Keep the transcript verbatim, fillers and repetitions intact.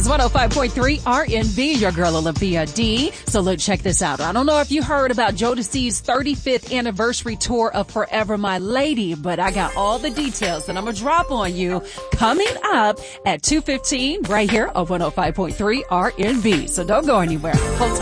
one oh five point three R N B, your girl Olympia D. So look, check this out. I don't know if you heard about Jodeci's thirty-fifth anniversary tour of Forever My Lady, but I got all the details that I'm going to drop on you coming up at two fifteen right here on one oh five point three R N B. So don't go anywhere. Hold tight.